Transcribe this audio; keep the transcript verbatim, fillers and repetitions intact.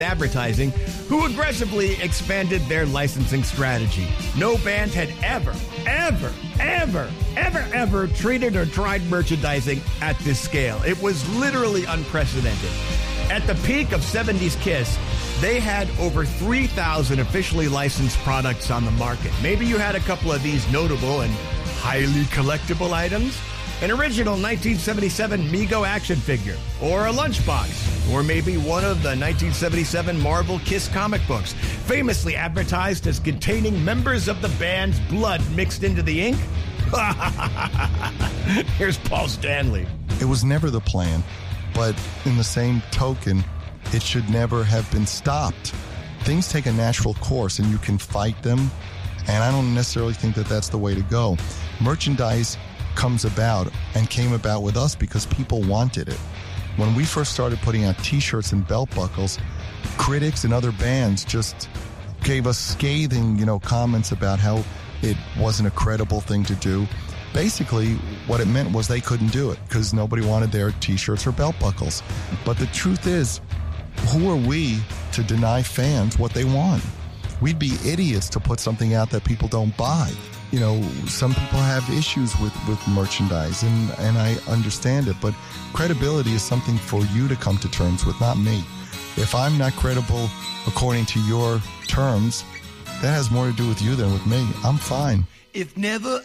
Advertising, who aggressively expanded their licensing strategy. No band had ever, ever, ever, ever, ever treated or tried merchandising at this scale. It was literally unprecedented. At the peak of seventies Kiss, they had over three thousand officially licensed products on the market. Maybe you had a couple of these notable and highly collectible items. An original nineteen seventy-seven Mego action figure, or a lunchbox, or maybe one of the nineteen seventy-seven Marvel Kiss comic books, famously advertised as containing members of the band's blood mixed into the ink. Here's Paul Stanley. It was never the plan, but in the same token, it should never have been stopped. Things take a natural course, and you can fight them, and I don't necessarily think that that's the way to go. Merchandise comes about and came about with us because people wanted it. When we first started putting out t-shirts and belt buckles, critics and other bands just gave us scathing, you know, comments about how it wasn't a credible thing to do. Basically, what it meant was they couldn't do it because nobody wanted their t-shirts or belt buckles. But the truth is, who are we to deny fans what they want? We'd be idiots to put something out that people don't buy. You know, some people have issues with, with merchandise, and, and I understand it, but credibility is something for you to come to terms with, not me. If I'm not credible according to your terms, that has more to do with you than with me. I'm fine. If never